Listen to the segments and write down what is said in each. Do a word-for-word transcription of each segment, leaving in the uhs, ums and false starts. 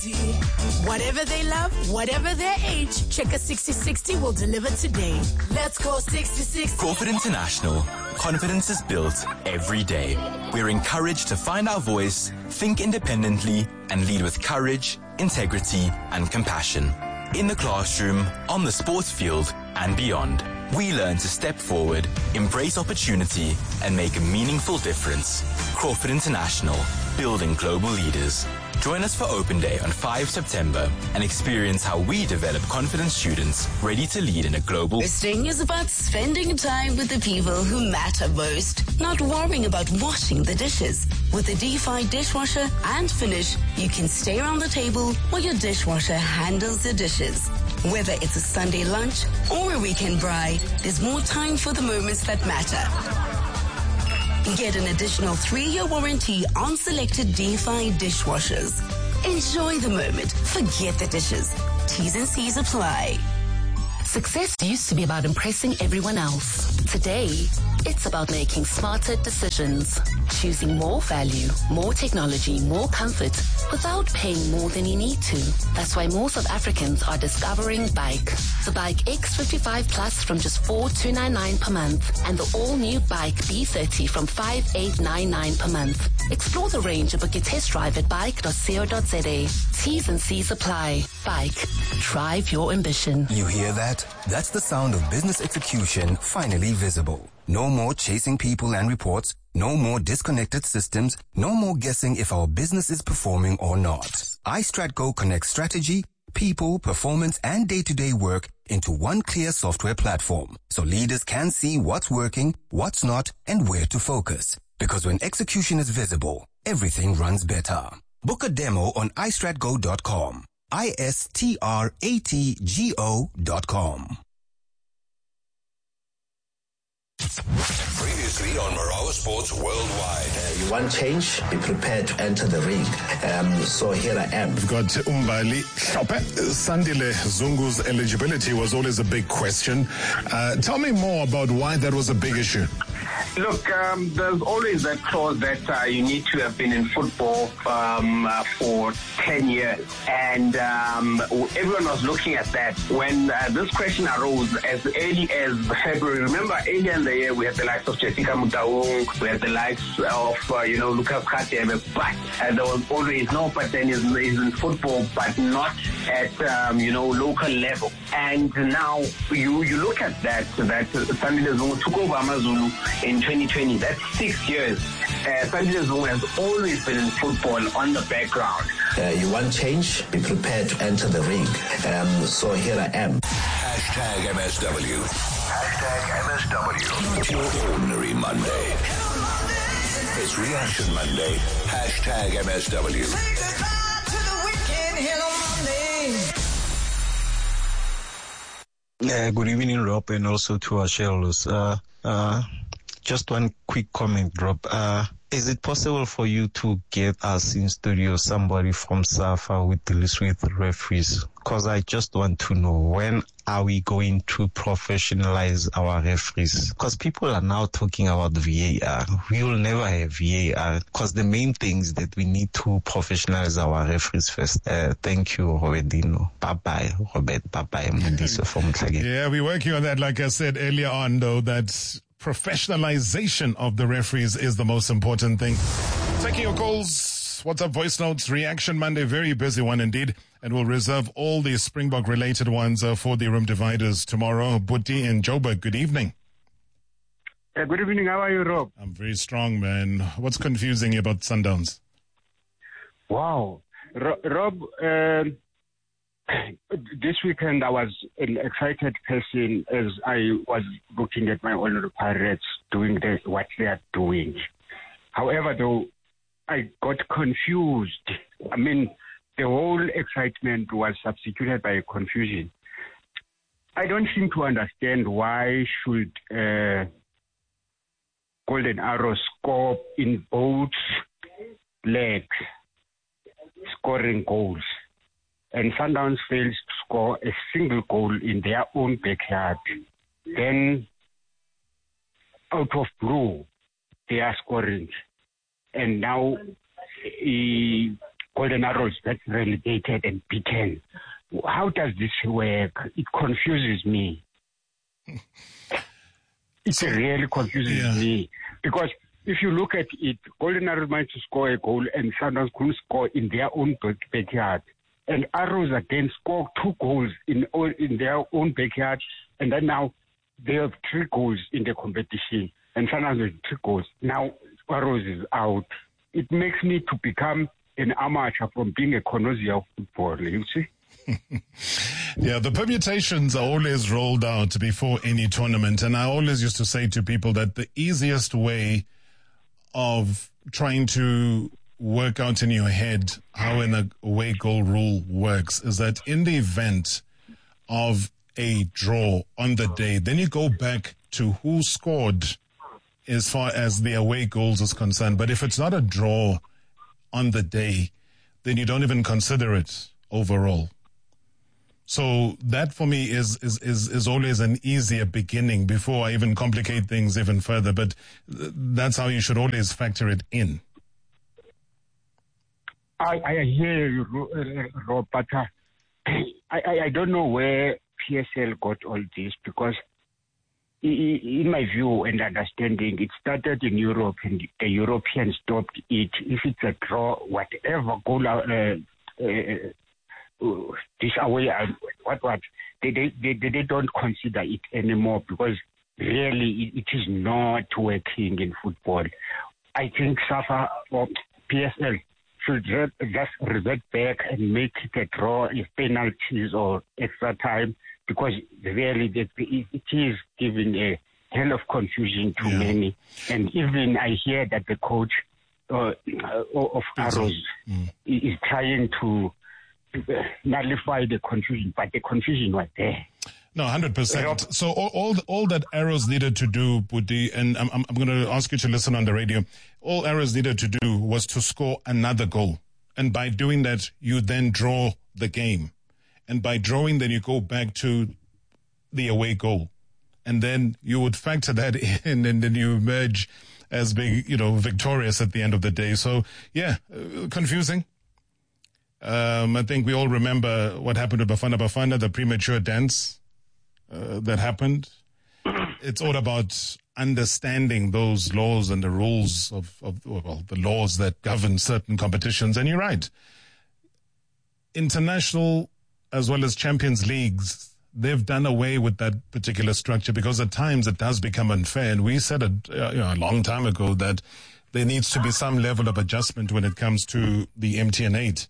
Whatever they love, whatever their age, Checker sixty sixty will deliver today. Let's go sixty sixty. Crawford International. Confidence is built every day. We're encouraged to find our voice, think independently, and lead with courage, integrity, and compassion. In the classroom, on the sports field, and beyond. We learn to step forward, embrace opportunity, and make a meaningful difference. Crawford International, building global leaders. Join us for Open Day on the fifth of September and experience how we develop confident students ready to lead in a global... This thing is about spending time with the people who matter most, not worrying about washing the dishes. With the D five dishwasher and Finish, you can stay around the table while your dishwasher handles the dishes. Whether it's a Sunday lunch or a weekend braai, there's more time for the moments that matter. Get an additional three-year warranty on selected D five dishwashers. Enjoy the moment. Forget the dishes. T's and C's apply. Success used to be about impressing everyone else. Today, it's about making smarter decisions. Choosing more value, more technology, more comfort without paying more than you need to. That's why more South Africans are discovering Bike. The Bike X fifty-five Plus from just four thousand two hundred ninety-nine per month and the all-new Bike B thirty from five thousand eight hundred ninety-nine per month. Explore the range and book your test drive at bike dot co dot za. T's and C's apply. Bike. Drive your ambition. You hear that? That's the sound of business execution finally visible. No more chasing people and reports. No more disconnected systems. No more guessing if our business is performing or not. iStratGo connects strategy, people, performance, and day-to-day work into one clear software platform. So leaders can see what's working, what's not, and where to focus. Because when execution is visible, everything runs better. Book a demo on i strat go dot com. I S T R A T G O dot com. Previously on Marawa Sports Worldwide. Uh, you want change? Be prepared to enter the ring. Um, so here I am. We've got Umbali Hlophe. Sandile Zungu's eligibility was always a big question. Uh, tell me more about why that was a big issue. Look, um, there's always that clause that uh, you need to have been in football um, uh, for ten years. And um, everyone was looking at that. When uh, this question arose as early as February, remember earlier in the year we had the likes of Jessica Mutaung, we had the likes of, uh, you know, Lucas Khatebe, but uh, there was always no, but then is in football, but not at, um, you know, local level. And now you, you look at that, that Sandile Zungu took over AmaZulu in twenty twenty. That's six years. Uh, Sandile Zungu has always been in football on the background. Uh, you want change? Be prepared to enter the ring. Um, so here I am. Hashtag M S W. Hashtag M S W. It's your ordinary Monday. It's Reaction Monday. Hashtag M S W. Uh, good evening, Rob, and also to our shareholders. Uh, uh, just one quick comment, Rob. Uh, is it possible for you to get us in studio somebody from SAFA who deals with referees? Because I just want to know, when are we going to professionalize our referees? Because people are now talking about V A R. We will never have V A R because the main thing is that we need to professionalize our referees first. Uh, thank you, Robertino. Bye-bye, Robert. Bye-bye, Mundiso from Tlage. Yeah, we're working on that. Like I said earlier on, though, that professionalization of the referees is the most important thing. Taking your calls, WhatsApp voice notes, Reaction Monday, very busy one indeed. And we'll reserve all the Springbok-related ones uh, for the room dividers tomorrow. Buti and Joburg, good evening. Uh, good evening. How are you, Rob? I'm very strong, man. What's confusing you about Sundowns? Wow. Ro- Rob, uh, this weekend I was an excited person as I was looking at my own Pirates doing the, what they are doing. However, though, I got confused. I mean, the whole excitement was substituted by confusion. I don't seem to understand why should uh, Golden Arrow score in both legs, scoring goals, and Sundowns fails to score a single goal in their own backyard. Then, out of blue, they are scoring. And now, he, Golden Arrows that's relegated and beaten. How does this work? It confuses me. It so, really confuses yeah. me. Because if you look at it, Golden Arrows managed to score a goal and Sundowns couldn't score in their own backyard. And Arrows again scored two goals in in their own backyard. And then now they have three goals in the competition. And Sundowns has three goals. Now Arrows is out. It makes me to become an amateur from being a connoisseur of football, you see? Yeah, the permutations are always rolled out before any tournament. And I always used to say to people that the easiest way of trying to work out in your head how an away goal rule works is that in the event of a draw on the day, then you go back to who scored as far as the away goals is concerned. But if it's not a draw on the day, then you don't even consider it overall. So that for me is, is, is, is always an easier beginning before I even complicate things even further. But that's how you should always factor it in. I, I hear you, Rob, but uh, I, I don't know where P S L got all this, because in my view and understanding, it started in Europe and the Europeans stopped it. If it's a draw, whatever goal, uh, uh, this away, uh, what, what, they, they, they, they don't consider it anymore, because really it, it is not working in football. I think SAFA or P S L should just revert back and make it a draw, if penalties or extra time, because really it is giving a hell of confusion to yeah. many. And even I hear that the coach uh, of Arrows mm. is trying to nullify the confusion, but the confusion was there. No, one hundred percent. So all, all all that Arrows needed to do, Budi, and I'm, I'm going to ask you to listen on the radio, all Arrows needed to do was to score another goal. And by doing that, you then draw the game. And by drawing, then you go back to the away goal. And then you would factor that in, and then you emerge as being, you know, victorious at the end of the day. So, yeah, uh, confusing. Um, I think we all remember what happened to Bafana Bafana, the premature dance. Uh, that happened. It's all about understanding those laws and the rules of, of, well, the laws that govern certain competitions. And you're right. International as well as Champions Leagues, they've done away with that particular structure, because at times it does become unfair. And we said it uh, you know, a long time ago that there needs to be some level of adjustment when it comes to the M T N eight.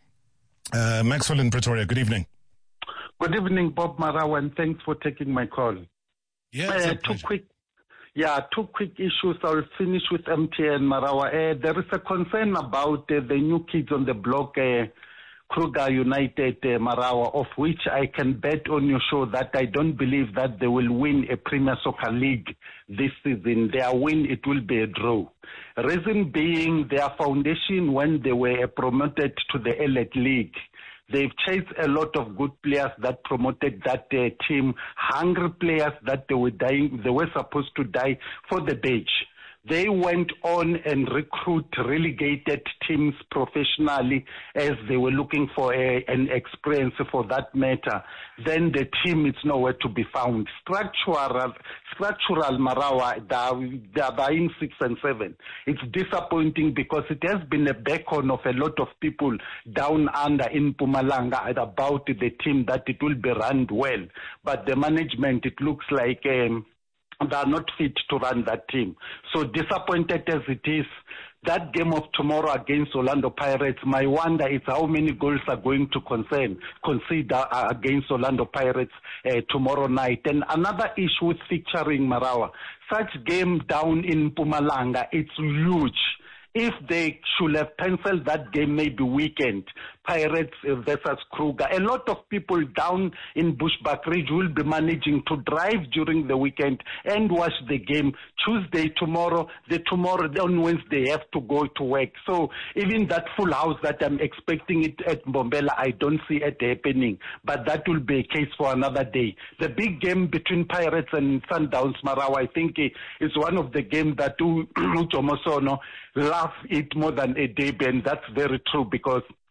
Uh, Maxwell in Pretoria, good evening. Good evening, Bob Marawa, and thanks for taking my call. Yeah, uh, two quick, yeah, two quick issues. I'll finish with M T N, Marawa. Uh, there is a concern about uh, the new kids on the block, uh, Kruger United, uh, Marawa, of which I can bet on your show that I don't believe that they will win a Premier Soccer League this season. Their win, it will be a draw. Reason being, their foundation, when they were promoted to the Elite League, they've chased a lot of good players that promoted that uh, team, hungry players that they were dying, they were supposed to die for the bench. They went on and recruit relegated teams professionally as they were looking for a, an experience for that matter. Then the team is nowhere to be found. Structural, structural Marawa, they are buying six and seven. It's disappointing because it has been a beacon of a lot of people down under in Mpumalanga about the team that it will be run well. But the management, it looks like um, they are not fit to run that team. So disappointed as it is, that game of tomorrow against Orlando Pirates, my wonder is how many goals are going to concern, consider uh, against Orlando Pirates uh, tomorrow night. And another issue with featuring Marawa, such game down in Mpumalanga, it's huge. If they should have penciled that game maybe weekend, Pirates versus Kruger, a lot of people down in Bushbuckridge will be managing to drive during the weekend and watch the game. Tuesday, tomorrow, the tomorrow, on Wednesday, have to go to work. So even that full house that I'm expecting it at Mbombela, I don't see it happening. But that will be a case for another day. The big game between Pirates and Sundowns, Marawa, I think is one of the games that Ujomosono loves it more than a day, and that's very true because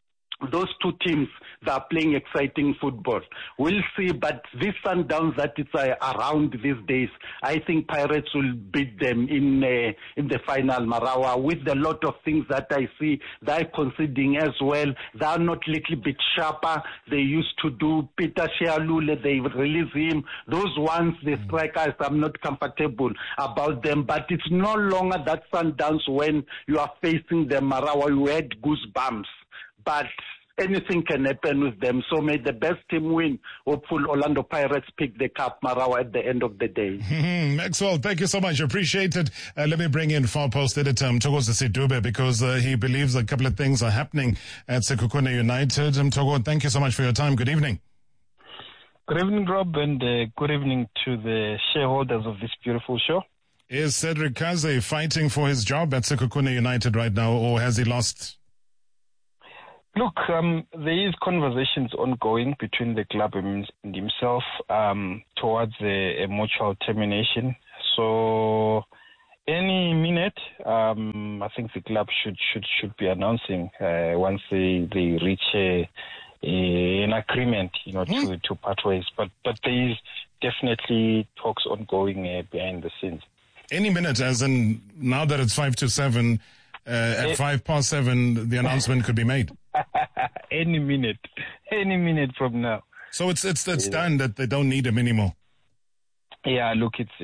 those two teams that are playing exciting football. We'll see, but these Sundowns that it's uh, around these days, I think Pirates will beat them in uh, in the final, Marawa, with a lot of things that I see they're conceding as well. They are not a little bit sharper. They used to do Peter Shealule, they release him. Those ones, the strikers, I'm not comfortable about them, but it's no longer that Sundowns when you are facing them, Marawa, you had goosebumps. But anything can happen with them. So may the best team win. Hopeful Orlando Pirates pick the cup, Marawa, at the end of the day. Maxwell, thank you so much. Appreciate it. Uh, let me bring in Far Post editor Mthokozo Sidube because uh, he believes a couple of things are happening at Sekhukhune United. Mthokozo, thank you so much for your time. Good evening. Good evening, Rob, and uh, good evening to the shareholders of this beautiful show. Is Cedric Kaze fighting for his job at Sekhukhune United right now, or has he lost? Look, um, there is conversations ongoing between the club and himself um, towards a, a mutual termination. So any minute, um, I think the club should should should be announcing uh, once they, they reach a, a, an agreement, you know, mm-hmm. to to part ways. But but there is definitely talks ongoing uh, behind the scenes. Any minute, as in now that it's five to seven, uh, at it, five past seven, the announcement could be made. Any minute, any minute from now. So it's it's it's yeah. done that they don't need him anymore. Yeah, look, it's